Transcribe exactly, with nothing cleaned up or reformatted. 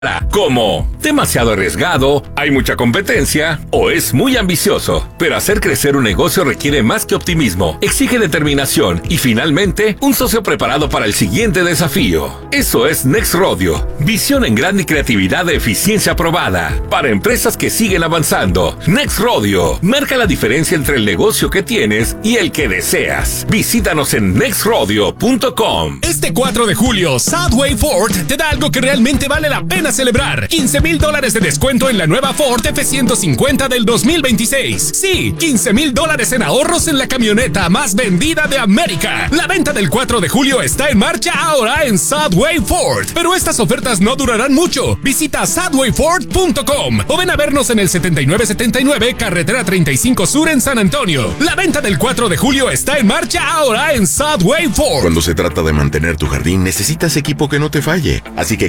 como demasiado arriesgado, hay mucha competencia o es muy ambicioso. Pero hacer crecer un negocio requiere más que optimismo, exige determinación y finalmente un socio preparado para el siguiente desafío. Eso es Next Rodeo, visión en grande y creatividad de eficiencia probada para empresas que siguen avanzando. Next Rodeo marca la diferencia entre el negocio que tienes y el que deseas. Visítanos en next rodeo punto com. Este cuatro de julio, Southway Ford te da algo que realmente vale la pena celebrar. quince mil dólares de descuento en la nueva Ford F ciento cincuenta del dos mil veintiséis. Sí, quince mil dólares en ahorros en la camioneta más vendida de América. La venta del cuatro de julio está en marcha ahora en Southway Ford. Pero estas ofertas no durarán mucho. Visita southway ford punto com o ven a vernos en el setenta y nueve setenta y nueve Carretera treinta y cinco Sur en San Antonio. La venta del cuatro de julio está en marcha ahora en Southway Ford. Cuando se trata de mantener tu jardín, necesitas equipo que no te falle. Así que